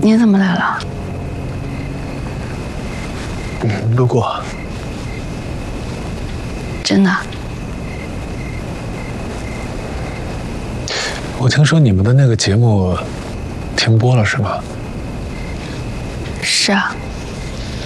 你怎么来了？ 路过。 真的？ 我听说你们的那个节目停播了，是吗？ 是啊。